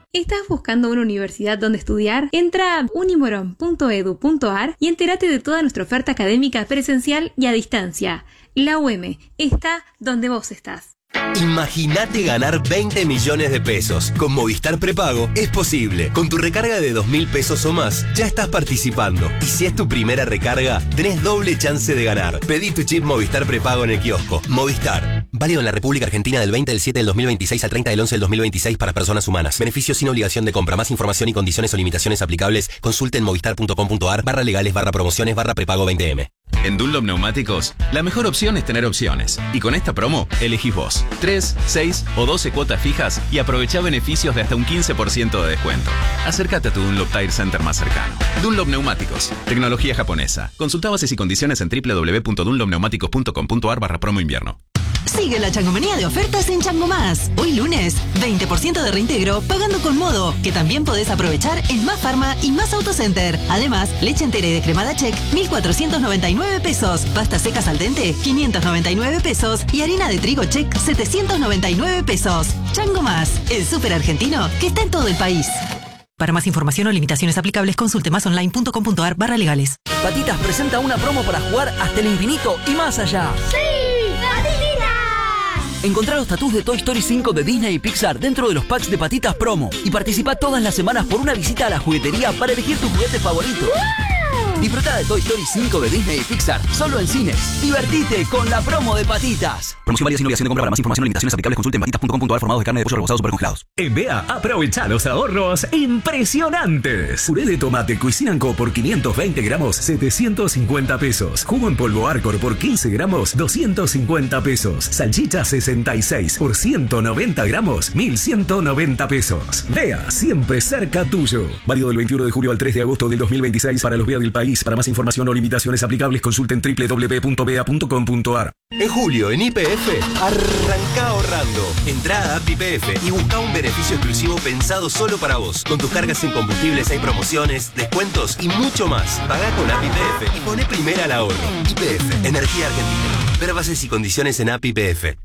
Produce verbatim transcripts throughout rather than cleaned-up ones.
¿Estás buscando una universidad donde estudiar? Entra a unimoron punto edu punto ar y entérate de toda nuestra oferta académica presencial y a distancia. La U M está donde vos estás. Imagínate ganar veinte millones de pesos. Con Movistar Prepago es posible. Con tu recarga de dos mil pesos o más, ya estás participando. Y si es tu primera recarga, tenés doble chance de ganar. Pedí tu chip Movistar Prepago en el kiosco. Movistar. Válido en la República Argentina del veinte del siete del dos mil veintiséis al treinta del once del dos mil veintiséis para personas humanas. Beneficios sin obligación de compra. Más información y condiciones o limitaciones aplicables. Consulte en movistar punto com punto ar barra legales barra promociones barra prepago veinte eme. En Dunlop Neumáticos, la mejor opción es tener opciones. Y con esta promo, elegís vos. tres, seis o doce cuotas fijas y aprovechá beneficios de hasta un quince por ciento de descuento. Acércate a tu Dunlop Tire Center más cercano. Dunlop Neumáticos, tecnología japonesa. Consulta bases y condiciones en doble u doble u doble u punto dunlop neumáticos punto com punto ar barra promo invierno. Sigue la changomanía de ofertas en Chango Más. Hoy lunes, veinte por ciento de reintegro pagando con Modo, que también podés aprovechar en Más Farma y Más Autocenter. Además, leche entera y descremada Check, mil cuatrocientos noventa y nueve pesos. Pastas secas al dente, quinientos noventa y nueve pesos. Y harina de trigo Check, setecientos noventa y nueve pesos. Chango Más, el súper argentino que está en todo el país. Para más información o limitaciones aplicables, consulte másonline punto com punto ar barra legales. Patitas presenta una promo para jugar hasta el infinito y más allá. ¡Sí! ¡Patititas! Encontrá los tatús de Toy Story cinco de Disney y Pixar dentro de los packs de Patitas Promo y participa todas las semanas por una visita a la juguetería para elegir tu juguete favorito. ¡Wow! Disfruta de Toy Story cinco de Disney y Pixar solo en cines. Divertite con la promo de Patitas. Promoción válida sin obligación de compra. Para más información o limitaciones aplicables, consulte en patitas punto com punto ar. Formados de carne de pollo rebozados super congelados. En B A aprovecha los ahorros impresionantes. Puré de tomate Cuisine and Co por quinientos veinte gramos, setecientos cincuenta pesos. Jugo en polvo Arcor por quince gramos, doscientos cincuenta pesos. Salchicha sesenta y seis por ciento noventa gramos, mil ciento noventa pesos. B A, siempre cerca tuyo. Válido del veintiuno de julio al tres de agosto del dos mil veintiséis para los B A del país. Para más información o limitaciones aplicables, consulten doble u doble u doble u punto b a punto com punto ar. En julio, en Y P F, arranca ahorrando. Entrá a App Y P F y busca un beneficio exclusivo pensado solo para vos. Con tus cargas en combustibles hay promociones, descuentos y mucho más. Pagá con App Y P F y poné primera al ahorro. Y P F, Energía Argentina. Ver bases y condiciones en App Y P F.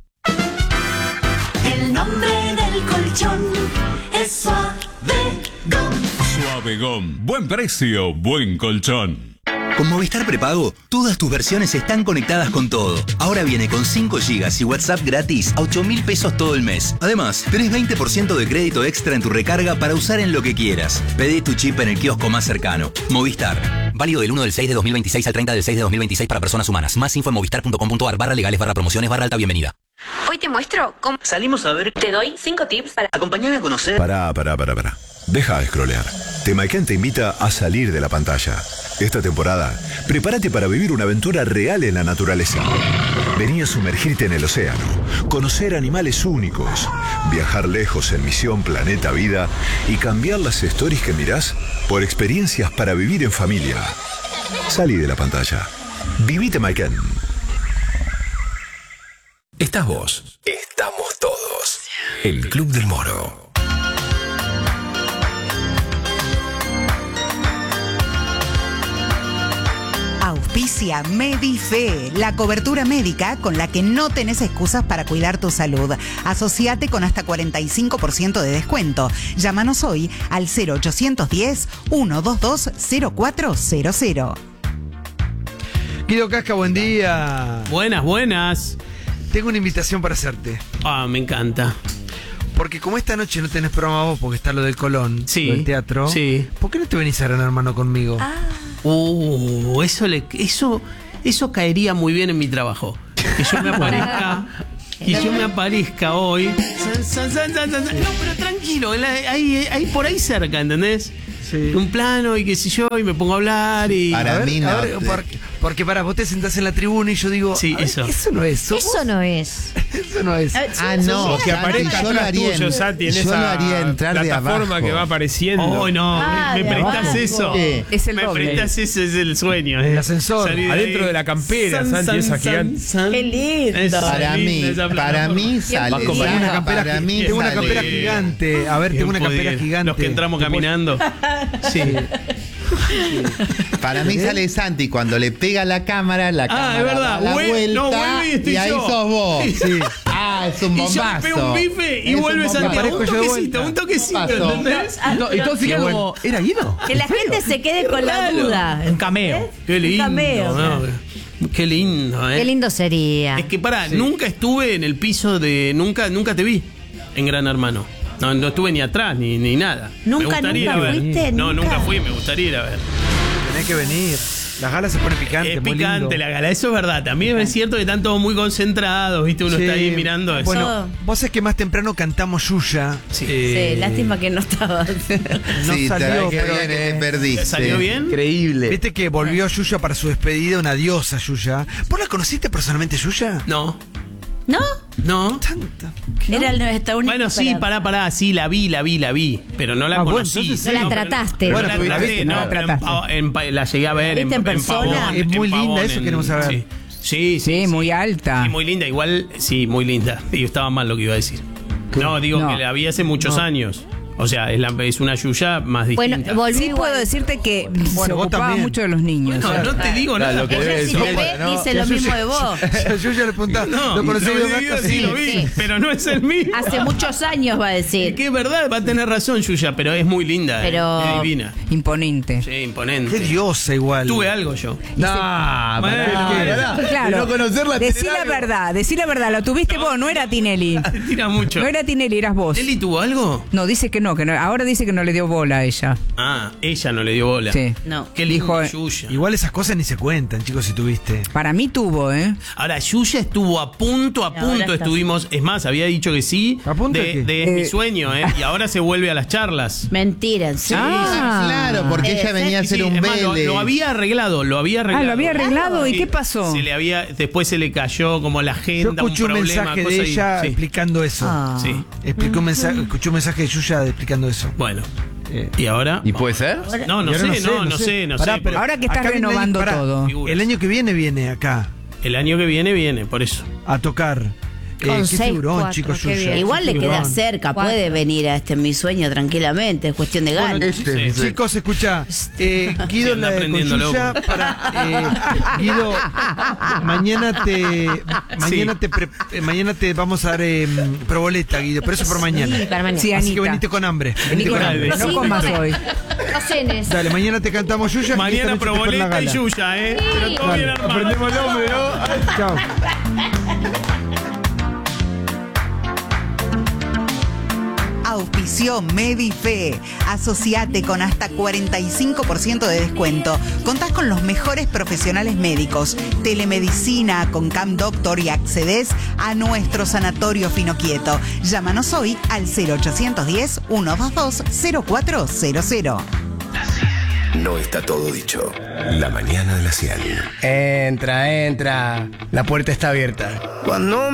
El nombre del colchón es Suavegón. Suavegón. Buen precio, buen colchón. Con Movistar Prepago, todas tus versiones están conectadas con todo. Ahora viene con cinco gigas y WhatsApp gratis a ocho mil pesos todo el mes. Además, tenés veinte por ciento de crédito extra en tu recarga para usar en lo que quieras. Pedí tu chip en el kiosco más cercano. Movistar. Válido del uno del seis de dos mil veintiséis al treinta del seis de dos mil veintiséis para personas humanas. Más info en movistar punto com punto ar barra legales barra promociones barra alta bienvenida. Hoy te muestro cómo Salimos a ver. te doy cinco tips para Acompañame a conocer. Pará, pará, pará, pará. Deja de scrollear. Temaiken te invita a salir de la pantalla. Esta temporada, prepárate para vivir una aventura real en la naturaleza. Vení a sumergirte en el océano, conocer animales únicos, viajar lejos en Misión Planeta Vida y cambiar las stories que mirás por experiencias para vivir en familia. Salí de la pantalla. Viví Temaiken. Estás vos. Estamos todos. El Club del Moro. Auspicia Medife, la cobertura médica con la que no tenés excusas para cuidar tu salud. Asociate con hasta cuarenta y cinco por ciento de descuento. Llámanos hoy al cero ochocientos diez, ciento veintidós, cero cuatro cero cero. Guido Casca, buen día. Buenas, buenas. Tengo una invitación para hacerte. Ah, me encanta. Porque como esta noche no tenés programa vos porque está lo del Colón, sí, lo del teatro, sí. ¿Por qué no te venís a Gran Hermano conmigo? Ah. Uh, eso, le, eso, eso caería muy bien en mi trabajo. Que yo me aparezca, que yo me aparezca hoy. San, san, san, san, san. No, pero tranquilo, ahí, ahí por ahí cerca, ¿entendés? Sí. Un plano y qué sé yo, y me pongo a hablar y... Para ver, mí no. Ver, te... porque, porque para vos te sentás en la tribuna y yo digo... Sí, ver, eso. Eso no es. ¿Somos? Eso no es. Eso no es. Ah, no. Que aparezca atrás tuyo, Santi, en esa plataforma que va apareciendo. Oh, no. Ah, ¿Me, me prestás abajo. eso? Sí. Es el me doble. prestás eso, es el sueño. El ascensor. De adentro de la campera, san, Santi, san, esa gigante. San. Qué lindo. Esa para mí, para mí sale. Tengo una campera, para mí tengo una sale. campera gigante. A ver, tengo una campera ir. gigante. Los que entramos caminando. Sí. Para mí sale Santi cuando le pega la cámara, la ah, cámara es verdad. da la Vuel- vuelta no, vuelve y estoy y ahí yo. sos vos. Sí. Ahí Ah, es un Y yo le bombazo. pego un bife y Es un vuelve bombazo. Santiago. Un Aparezco yo de toquecito, vuelta. un toquecito, Bombazo. ¿entendés? Y todos se quedan como, ¿era Guido? Que la gente se quede con la Claro. duda. Un cameo. Qué lindo. cameo, ¿no? Qué lindo, ¿eh? Qué lindo sería. Es que pará, nunca estuve en el piso de. Nunca, nunca te vi en Gran Hermano. No, no estuve ni atrás ni, ni nada. Nunca, me gustaría nunca ir a ver. fuiste, No, nunca. nunca fui, me gustaría ir a ver. Tenés que venir. Las galas se ponen picantes. Es muy picante lindo. la gala, eso es verdad. También es cierto que están todos muy concentrados, ¿viste? Uno Sí. está ahí mirando eso. Bueno, vos sabés que más temprano cantamos Yuya. Sí. Sí, lástima que no estabas. No Sí, salió, te pero viene, te perdiste. ¿Salió bien? Increíble. viste que volvió Yuya para su despedida, una diosa Yuya. ¿Vos la conociste personalmente, Yuya? No. ¿No? No. Era nuestra única. Bueno, sí, pará, pará, sí, la vi, la vi, la vi. Pero no la Ah, bueno, conocí. entonces No la pero- trataste. no Bueno, la pero traté, viste, no, no la pero en trataste. Pavón- en Pa- la llegué a ver en, ¿Viste en en Pavón, persona? Es muy en linda, Pavón, eso en- queremos saber. Sí, sí, sí, Sí, muy alta. sí, muy linda. Igual, sí, muy linda. Y estaba mal lo que iba a decir. No, digo No. que la vi hace muchos No. años. O sea, es, la- es una Yuya más distinta. Bueno, volví Sí igual. puedo decirte que se vos ocupaba también. mucho de los niños. No, no te digo Claro, nada. lo que porque- debe Ella, si decir. te ve, No, dice lo Yuya- mismo de vos. Yuya le preguntaba, No, ¿lo conocés lo de vi, Vasco? sí, lo vi, Sí. pero no es el mismo. Hace muchos años va a Es decir. que es verdad, va a tener razón Yuya, pero es muy linda. eh, Pero- Es divina. Imponente. Sí, imponente. Qué diosa igual. Tuve algo yo. No, Bueno, pará, pará. Claro. De no conocerla, decí tener la algo. verdad, decí la verdad. Lo tuviste vos, no era Tinelli. Tira mucho. No era Tinelli, eras vos. ¿Eli tuvo algo? No, dice que no, que no. Ahora dice que no le dio bola a ella. Ah, ella no le dio bola. Sí. No. Qué lindo Dijo- Yuya. Igual esas cosas ni se cuentan, chicos, si tuviste. Para mí tuvo, ¿eh? Ahora, Yuya estuvo a punto, a Y ahora punto está- estuvimos. Es más, había dicho que sí. ¿A punto de, de qué? de es mi Eh, sueño, ¿eh? Y ahora se vuelve a las charlas. Mentira, en serio. Ah. Claro, porque Debe ella ser. venía a Sí, hacer sí, un es más, lo, Vélez. lo había arreglado, lo había arreglado. Ah, lo había arreglado. ¿Y Sí, qué pasó? Se le había, después se le cayó como la Yo agenda, un escuché un, problema, mensaje cosa de y- ella sí. explicando eso. Ah. Sí. Explicó un mensaje, escuché un mensaje de Yuya explicando eso. Bueno. Eh, ¿Y ahora? ¿Y puede ser? No, no y sé, ahora no, no sé, no Pará, sé. pero Ahora que está acá viene el año- renovando pará, todo. Figuras. El año que viene viene acá El año que viene viene, por eso. a tocar. Eh, Con qué seis, figurón, cuatro, chicos, qué Yuya. bien. Igual le Qué queda figurón. cerca, puede venir a este Mi Sueño tranquilamente, es cuestión de ganas. Este, Sí. Chicos, escucha, eh, Guido Sí, anda la de con aprendiendo, Yuya loco. para eh, Guido, mañana te mañana te pre- eh, mañana te vamos a dar eh, proboleta, Guido, pero eso por mañana. Sí, para mañana. Sí, Así que Anita. venite con hambre. Vení venite con con hambre, hambre. no comas hoy. No cenes. Dale, mañana te cantamos Yuya. y esta Mañana noche te espero en la proboleta y gala. Yuya, ¿eh? Pero todo bien Dale, armado. aprendemos el nombre, ¿no? Chao. Auspició Medife. Asociate con hasta cuarenta y cinco por ciento de descuento. Contás con los mejores profesionales médicos, telemedicina con Cam Doctor y accedes a nuestro sanatorio Finoquieto. Llámanos hoy al cero ochocientos diez, ciento veintidós, cero cuatro cero cero. No está todo dicho. La mañana de la cien. Entra, entra. La puerta está abierta. Cuando